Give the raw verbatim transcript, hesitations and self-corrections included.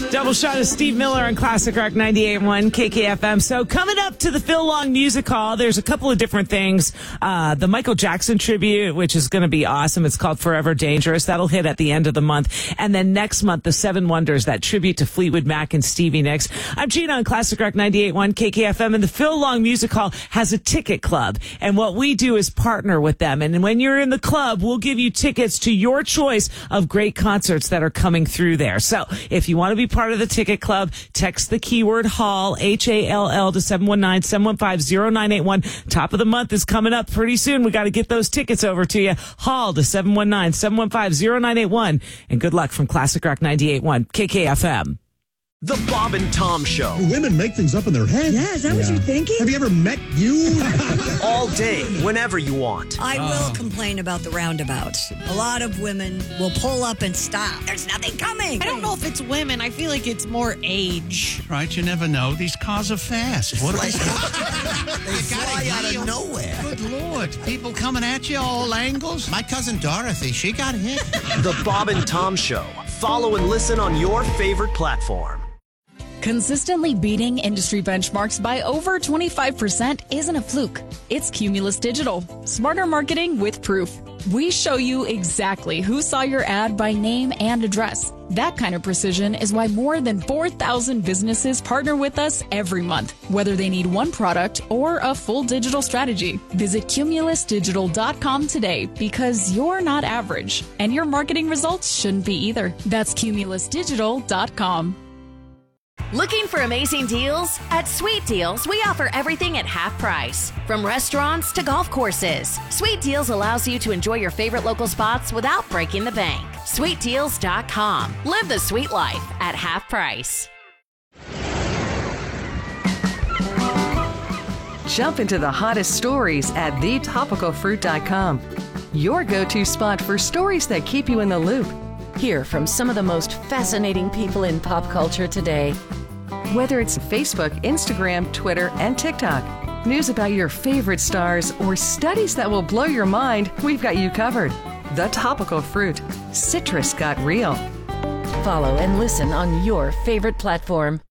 Double shot of Steve Miller on Classic Rock ninety-eight point one K K F M. So coming up to the Phil Long Music Hall, there's a couple of different things. Uh, the Michael Jackson tribute, which is going to be awesome. It's called Forever Dangerous. That'll hit at the end of the month. And then next month, the Seven Wonders, that tribute to Fleetwood Mac and Stevie Nicks. I'm Gina on Classic Rock ninety-eight point one K K F M, and the Phil Long Music Hall has a ticket club. And what we do is partner with them. And when you're in the club, we'll give you tickets to your choice of great concerts that are coming through there. So if you want to be part of the ticket club, text the keyword HALL, H A L L, to seven one nine, seven one five, zero nine eight one. Top of the month is coming up pretty soon. We got to get those tickets over to you. HALL to seven one nine, seven one five, zero nine eight one. And good luck from Classic Rock ninety-eight point one K K F M. The Bob and Tom Show. Women make things up in their head. Yeah, is that yeah. what you're thinking? Have you ever met you? All day, whenever you want. I will complain about the roundabouts. A lot of women will pull up and stop. There's nothing coming. I don't know if it's women. I feel like it's more age. Right, you never know. These cars are fast. What are they? They fly out of nowhere. Good Lord. People coming at you all angles. My cousin Dorothy, she got hit. The Bob and Tom Show. Follow and listen on your favorite platform. Consistently beating industry benchmarks by over twenty-five percent isn't a fluke. It's Cumulus Digital. Smarter marketing with proof. We show you exactly who saw your ad by name and address. That kind of precision is why more than four thousand businesses partner with us every month, whether they need one product or a full digital strategy. Visit cumulus digital dot com today, because you're not average, and your marketing results shouldn't be either. That's cumulus digital dot com. Looking for amazing deals? At Sweet Deals, we offer everything at half price. From restaurants to golf courses, Sweet Deals allows you to enjoy your favorite local spots without breaking the bank. sweet deals dot com. Live the sweet life at half price. Jump into the hottest stories at the topical fruit dot com. Your go-to spot for stories that keep you in the loop. Hear from some of the most fascinating people in pop culture today. Whether it's Facebook, Instagram, Twitter, and TikTok, news about your favorite stars, or studies that will blow your mind, we've got you covered. The Topical Fruit. Citrus got real. Follow and listen on your favorite platform.